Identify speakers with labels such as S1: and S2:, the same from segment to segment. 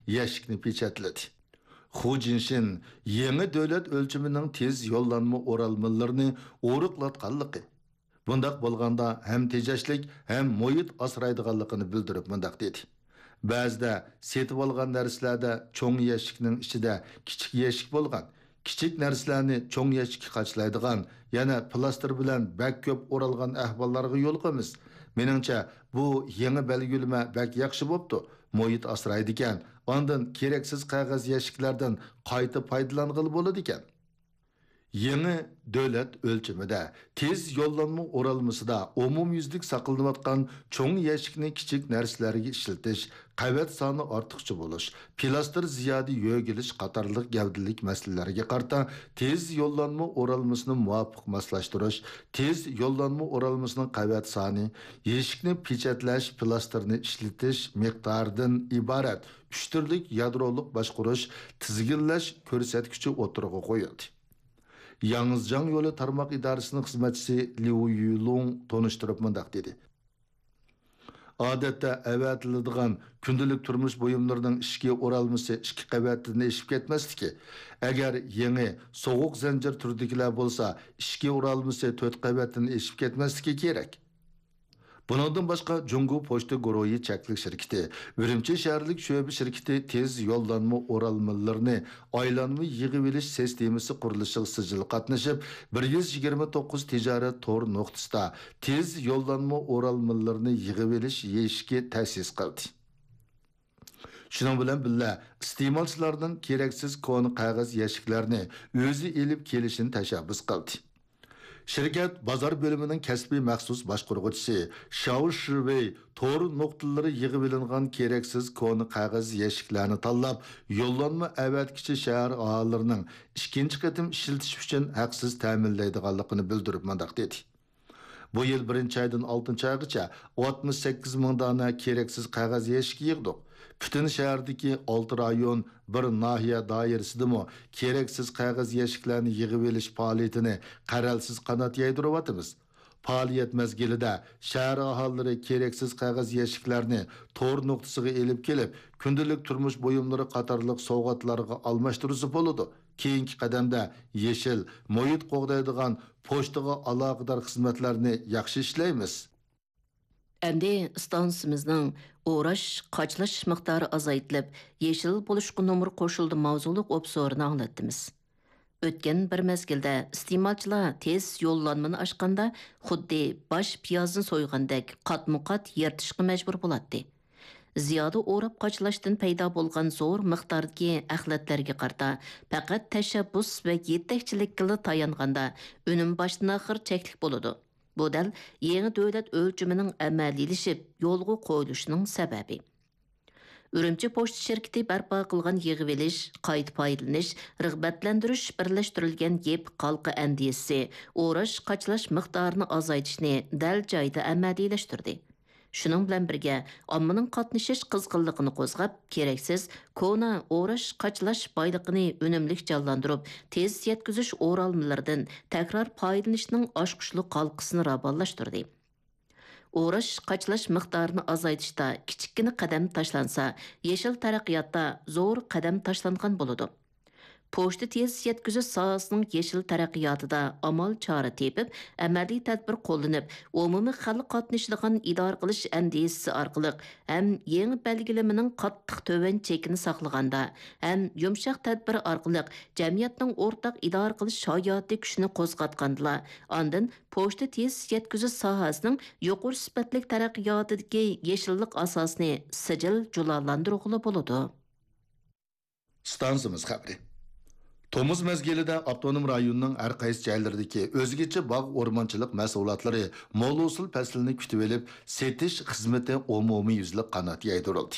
S1: Яшикni pechatladi. Hu Jinshin yangi davlat o'lchamining tez yo'llanma o'ralmalarini o'riqlatganligi. Bundaq bo'lganda ham tejashlik, ham muhit asraydiganligini bildirib bundaq dedi. Ba'zida setib olgan narsalarda cho'ng yashikning ichida kichik yashik bo'lgan. Kichik narsalarni cho'ng yashikka qachlaydigan, yana plastir bilan bak ko'p o'ralgan ahvollarga yo'l qo'yamiz. Meningcha bu yangi belgilama bak yaxshi bo'pti. Muhit asraydi ekan, ondan keraksiz qog'oz yashiklardan qayta foydalang'ili bo'ladi ekan. Yeni davlat o'lchamida tez yo'llanma o'ralmasida umumyuzlik saqlanayotgan cho'ng yashikni kichik narsalarga ishlatish, qavat soni ortiqcha bo'lish, plastr ziyodi yo'gilish qatorliq gavdalik masalalarga qarta tez yo'llanma o'ralmasini muvofiq moslashtirish, tez yo'llanma o'ralmasining qavat soni, yeshikni pechatlash, plastrni ishlatish miqdoridan iborat 3 turlik yadroliq boshqarish, tizginlash ko'rsatkichi o'tirg'i qo'yildi. Yangızcan yolu tarmaq idarəsinin xizmətçisi Liu Yulong tonuşturub mındaq dedi. Adətdə əvətiladigan gündəlik turmuş buyumlarının işki oralması 2 qavatdan eşib ketməsdi ki, əgər yeni soğuq zəncir türdüklər bolsa 2 oralması 4 qavatdan eşib ketməsdi ki kerak. Bundan başqa Jungu Poçta Guruhi çəklik şirketi, Ürümçi şəhərlik şöbə şirketi tez yollanma oralmalarını aylanma yığıb eliş sistemisi quruluşu sicil qatnaşıb 129 ticaret tor noktasida tez yollanma oralmalarını yığıb eliş yeşki təsis qildi. Şunun bilan birga iste'molchilardan keraksiz koni qog'oz yashiklarni o'zi elib kelishini tashabbus qildi. Şirket bazar bölümünün kəsbi məxsus başqurğucusu Shao Shivei tor noktaları yığıb elingan keraksiz koni qog'oz yashiklarni tanlab, yollanma əvətkiçi şəhər ahalilərinin ikinci qatim işletiş üçün haqsız ta'minlaydiganligini bildirib mındaq dedi. Bu yıl 1 aydan 6 aygacha 68 ming dona keraksiz qog'oz yashik yig'dik. Bütün şəhərdəki 6 rayon, bir nahiyə dairəsidəmi keraksiz qog'oz yashiklarni yığıb elish faoliyatini qaralsiz qanot yaydiryapmiz. Faoliyat mezgilida shahar aholilari keraksiz qog'oz yashiklarni tor nuqtasiga elib kelib, kundalik turmush buyumlari qatorliq sovg'atlarga almashtirsa bo'ladi. Keyingi qadamda yeshil, muhit qo'g'daydigan pochtaga aloqador xizmatlarni yaxshi ishlaymiz.
S2: Әмді станцымыздың uğraş, qaçlash miqdori azaytilib, yeşil buluşqu nomur qo'shildi mavzuliq obsorini anglattimiz. O'tgan bir mezgilda iste'molchilar tez yo'llanmani ochganda xuddi bosh piyozni so'ygandek qatmuqat yirtishga majbur bo'ladi. Ziyoda o'rab qochlashdan paydo bo'lgan zo'r miqdordagi axlatlarga qarta faqat tashabbus va yetakchilikka tayonganda unum boshdan oxir cheklik bo'ladi. Bu dal yeni davlat o'lchamining amaliylashib, yo'lga qo'yilishining sababi. Ürümçi poçta şirketi barpo qilgan yig'ib elish, qayta foydalanish, rag'batlantirish birlashtirilgan yeb qalqa andisi, o'rash qachlash miqdorini azaytishni dal joyda amaliylashtirdi. Shuning bilan birga ommaning qatnashish qizg'inligini qo'zg'ab, keraksiz kona o'rash qachlash boyligini unumlik jonlantirib, tez yetkazish o'ralmalaridan takrar foydalanishning oshqushli qalqisini raballashtirdi. O'rash qachlash miqdorini azaytishda kichikkina qadam tashlansa, yeshil taraqqiyotda zo'r qadam tashlangan bo'ladi. Poçta tez yetkazish sohasining yeshil taraqqiyotida amal chora tepib, amaliy tadbir qo'llanib, umumiy xalq qatnashadigan idora qilish andisi orqali ham yangi belgilamaning qattiq to'van chekini saqlaganda, ham yumshoq tadbir orqali jamiyatning o'rtaq idora qilish hayoti kuchini qo'zg'atgandilar. Ondan poçta tez yetkazish sohasining yuqori sifatli taraqqiyotidagi yeshillik asosini sijil julallantirg'ili bo'ladi.
S1: Stansimiz xabari. Tomuz mezgilida avtonom rayonning har qaysi joylaridagi o'zgacha bog' o'rmonchilik mas'ulotlari mo'l usul faslini kutib olib, setish xizmati umumiy yuzlik qanot yaydirildi.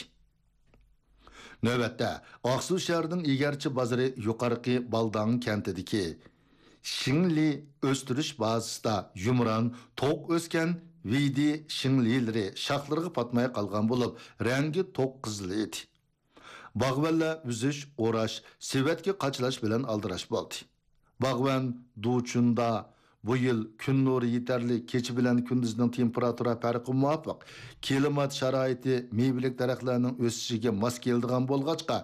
S1: Navbatda Oqsuv shahrining Egarchi bozori yuqorqi Baldang kentidagi Shingli o'stirish bazasida yumron, to'q o'sgan vidi shinglilari shoxlarga patmay qolgan bo'lib, rangi to'q qizil edi. Bağvanla üzüş, oraş, sevetki qaçlaş bilen aldırış boldi. Bağvan duçunda bu yıl kun nuri yeterli, keçi bilen gündüzün temperatura farkı muvaffaq. Klimat şaraiti meyvelik daraxtlarning o'sishiga mos keladigan bo'lg'achqa,